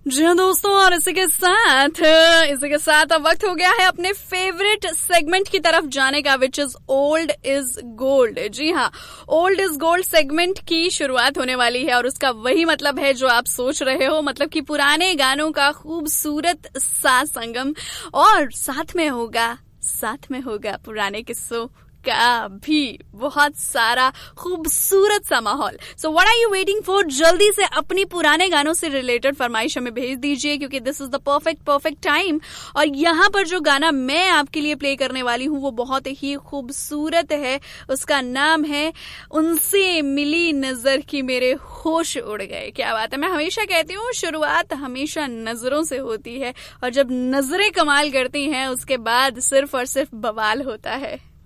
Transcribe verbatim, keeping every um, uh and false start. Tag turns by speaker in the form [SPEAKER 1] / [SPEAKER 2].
[SPEAKER 1] जी हाँ दोस्तों, और इसी के साथ इसी के साथ अब वक्त हो गया है अपने फेवरेट सेगमेंट की तरफ जाने का, which is old is gold. जी हाँ, ओल्ड इज गोल्ड सेगमेंट की शुरुआत होने वाली है और उसका वही मतलब है जो आप सोच रहे हो, मतलब कि पुराने गानों का खूबसूरत सा संगम, और साथ में होगा साथ में होगा पुराने किस्सों का भी बहुत सारा खूबसूरत सा माहौल। So what are you waiting for? जल्दी से अपनी पुराने गानों से रिलेटेड फरमाइश हमें भेज दीजिए, क्योंकि this is the perfect perfect time. और यहाँ पर जो गाना मैं आपके लिए प्ले करने वाली हूँ वो बहुत ही खूबसूरत है। उसका नाम है उनसे मिली नजर की मेरे होश उड़ गए। क्या बात है, मैं हमेशा कहती हूँ शुरुआत हमेशा नजरों से होती है, और जब नजरें कमाल करती हैं उसके बाद सिर्फ और सिर्फ बवाल होता है।